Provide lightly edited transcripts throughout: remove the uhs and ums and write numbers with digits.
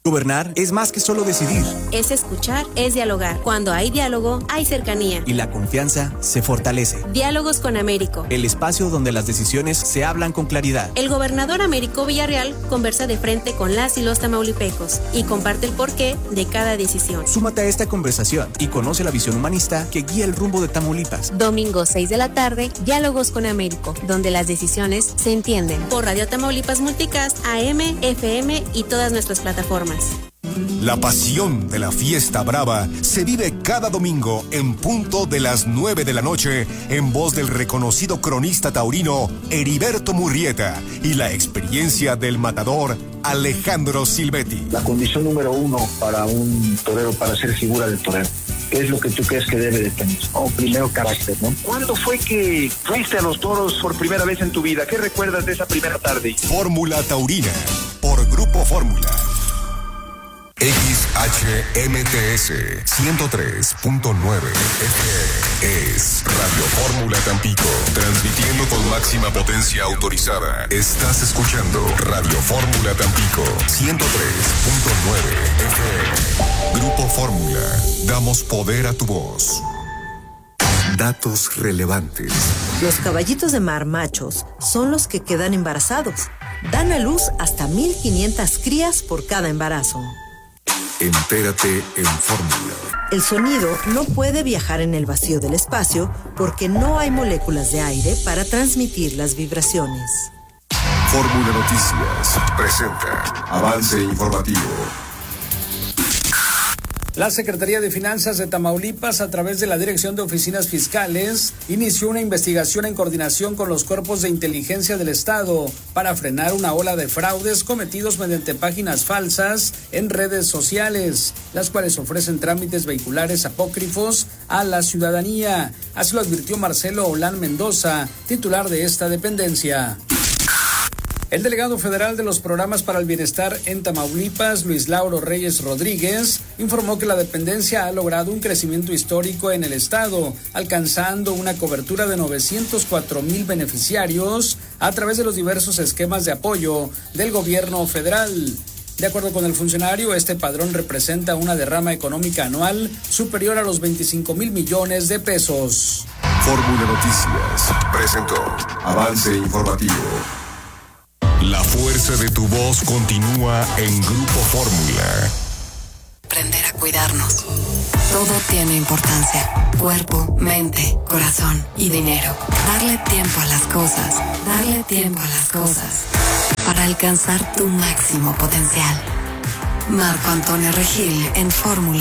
Gobernar es más que solo decidir. Es escuchar, es dialogar. Cuando hay diálogo, hay cercanía. Y la confianza se fortalece. Diálogos con Américo. El espacio donde las decisiones se hablan con claridad. El gobernador Américo Villarreal conversa de frente con las y los tamaulipecos y comparte el porqué de cada decisión. Súmate a esta conversación y conoce la visión humanista que guía el rumbo de Tamaulipas. Domingo 6 de la tarde, Diálogos con Américo, donde las decisiones se entienden. Por Radio Tamaulipas Multicast, AM, FM y todas nuestras plataformas. La pasión de la fiesta brava se vive cada domingo en punto de las 9 de la noche en voz del reconocido cronista taurino Heriberto Murrieta y la experiencia del matador Alejandro Silvetti. La condición número uno para un torero, para ser figura del torero, ¿qué es lo que tú crees que debe de tener? Primero carácter, ¿no? ¿Cuándo fue que fuiste a los toros por primera vez en tu vida? ¿Qué recuerdas de esa primera tarde? Fórmula Taurina por Grupo Fórmula. XHMTS 103.9 FM es Radio Fórmula Tampico, transmitiendo con máxima potencia autorizada. Estás escuchando Radio Fórmula Tampico 103.9 FM. Grupo Fórmula, damos poder a tu voz. Datos relevantes. Los caballitos de mar machos son los que quedan embarazados. Dan a luz hasta 1,500 crías por cada embarazo. Entérate en Fórmula. El sonido no puede viajar en el vacío del espacio porque no hay moléculas de aire para transmitir las vibraciones. Fórmula Noticias presenta Avance Informativo. La Secretaría de Finanzas de Tamaulipas, a través de la Dirección de Oficinas Fiscales, inició una investigación en coordinación con los cuerpos de inteligencia del Estado para frenar una ola de fraudes cometidos mediante páginas falsas en redes sociales, las cuales ofrecen trámites vehiculares apócrifos a la ciudadanía. Así lo advirtió Marcelo Olán Mendoza, titular de esta dependencia. El delegado federal de los programas para el bienestar en Tamaulipas, Luis Lauro Reyes Rodríguez, informó que la dependencia ha logrado un crecimiento histórico en el estado, alcanzando una cobertura de 904,000 beneficiarios a través de los diversos esquemas de apoyo del gobierno federal. De acuerdo con el funcionario, este padrón representa una derrama económica anual superior a los 25,000 millones de pesos. Fórmula Noticias presentó Avance Informativo. La fuerza de tu voz continúa en Grupo Fórmula. Aprender a cuidarnos. Todo tiene importancia. Cuerpo, mente, corazón y dinero. Darle tiempo a las cosas. Darle tiempo a las cosas. Para alcanzar tu máximo potencial. Marco Antonio Regil en Fórmula.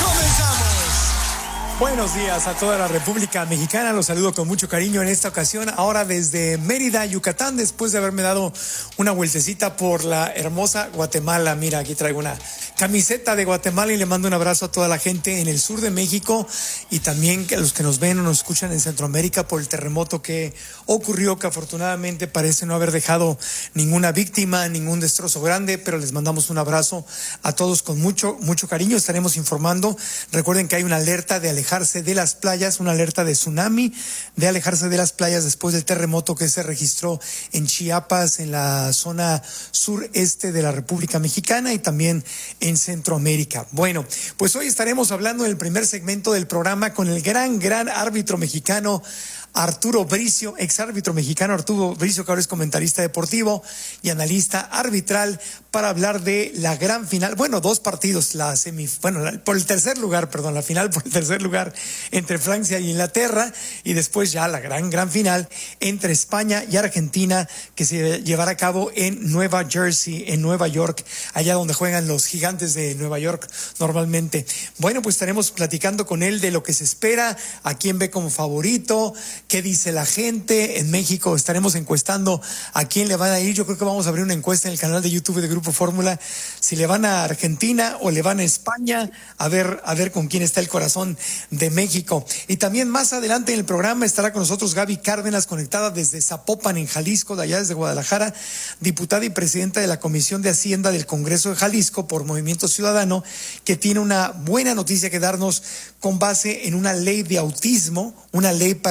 Buenos días a toda la República Mexicana, los saludo con mucho cariño en esta ocasión, ahora desde Mérida, Yucatán, después de haberme dado una vueltecita por la hermosa Guatemala. Mira, aquí traigo una camiseta de Guatemala y le mando un abrazo a toda la gente en el sur de México y también a los que nos ven o nos escuchan en Centroamérica por el terremoto que ocurrió, que afortunadamente parece no haber dejado ninguna víctima, ningún destrozo grande, pero les mandamos un abrazo a todos con mucho cariño. Estaremos informando. Recuerden que hay una alerta de alejarse de las playas, una alerta de tsunami, de alejarse de las playas después del terremoto que se registró en Chiapas, en la zona sureste de la República Mexicana y también en Centroamérica. Bueno, pues hoy estaremos hablando en el primer segmento del programa con el gran árbitro mexicano Arturo Bricio, exárbitro mexicano Arturo Bricio, que ahora es comentarista deportivo y analista arbitral, para hablar de la gran final. Bueno, dos partidos, la final por el tercer lugar entre Francia y Inglaterra, y después ya la gran final entre España y Argentina, que se llevará a cabo en Nueva Jersey, en Nueva York, allá donde juegan los Gigantes de Nueva York normalmente. Bueno, pues estaremos platicando con él de lo que se espera, a quién ve como favorito, qué dice la gente. En México estaremos encuestando a quién le van a ir. Yo creo que vamos a abrir una encuesta en el canal de YouTube de Grupo Fórmula, si le van a Argentina o le van a España, a ver con quién está el corazón de México. Y también más adelante en el programa estará con nosotros Gaby Cárdenas, conectada desde Zapopan, en Jalisco, de allá desde Guadalajara, diputada y presidenta de la Comisión de Hacienda del Congreso de Jalisco por Movimiento Ciudadano, que tiene una buena noticia que darnos con base en una ley de autismo, una ley para los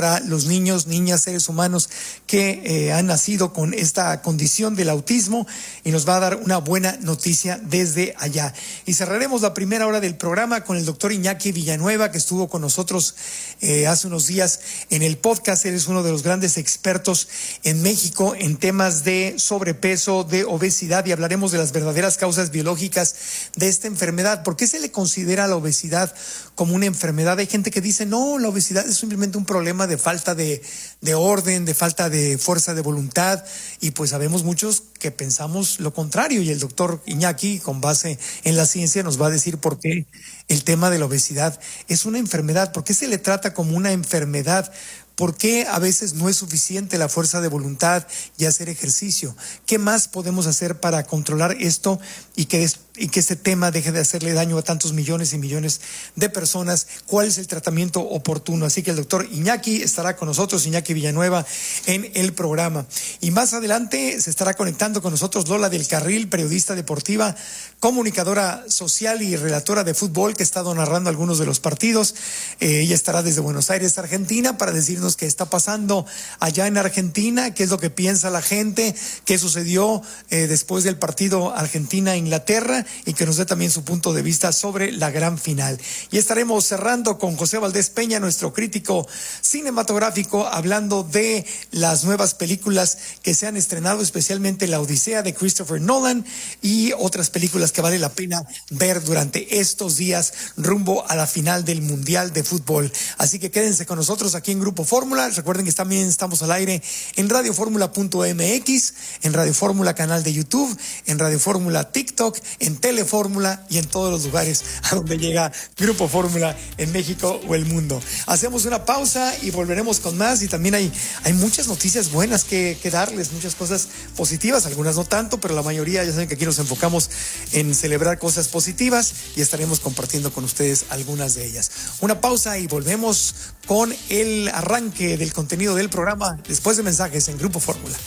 niños, niñas, seres humanos que han nacido con esta condición del autismo, y nos va a dar una buena noticia desde allá. Y cerraremos la primera hora del programa con el doctor Iñaki Villanueva, que estuvo con nosotros hace unos días en el podcast. Él es uno de los grandes expertos en México en temas de sobrepeso, de obesidad, y hablaremos de las verdaderas causas biológicas de esta enfermedad. ¿Por qué se le considera la obesidad como una enfermedad? Hay gente que dice, no, la obesidad es simplemente un problema de falta de orden, de falta de fuerza de voluntad, y pues sabemos muchos que pensamos lo contrario, y el doctor Iñaki, con base en la ciencia, nos va a decir por qué el tema de la obesidad es una enfermedad, por qué se le trata como una enfermedad. ¿Por qué a veces no es suficiente la fuerza de voluntad y hacer ejercicio? ¿Qué más podemos hacer para controlar esto y que este tema deje de hacerle daño a tantos millones y millones de personas? ¿Cuál es el tratamiento oportuno? Así que el doctor Iñaki estará con nosotros, Iñaki Villanueva, en el programa. Y más adelante se estará conectando con nosotros Lola del Carril, periodista deportiva, comunicadora social y relatora de fútbol, que ha estado narrando algunos de los partidos. Ella estará desde Buenos Aires, Argentina, para decirnos qué está pasando allá en Argentina, qué es lo que piensa la gente, qué sucedió después del partido Argentina-Inglaterra, y que nos dé también su punto de vista sobre la gran final. Y estaremos cerrando con José Valdés Peña, nuestro crítico cinematográfico, hablando de las nuevas películas que se han estrenado, especialmente La Odisea de Christopher Nolan y otras películas que vale la pena ver durante estos días rumbo a la final del Mundial de Fútbol. Así que quédense con nosotros aquí en Grupo Fórmula. Recuerden que también estamos al aire en radioformula.mx, en Radio Fórmula canal de YouTube, en Radio Fórmula TikTok, en Telefórmula y en todos los lugares a donde llega Grupo Fórmula en México o el mundo. Hacemos una pausa y volveremos con más, y también hay muchas noticias buenas que darles, muchas cosas positivas, algunas no tanto, pero la mayoría, ya saben que aquí nos enfocamos en celebrar cosas positivas, y estaremos compartiendo con ustedes algunas de ellas. Una pausa y volvemos con el arranque del contenido del programa después de mensajes en Grupo Fórmula.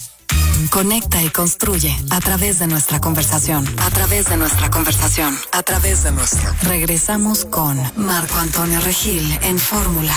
Conecta y construye a través de nuestra conversación. A través de nuestra conversación. A través de nuestra. Regresamos con Marco Antonio Regil en Fórmula.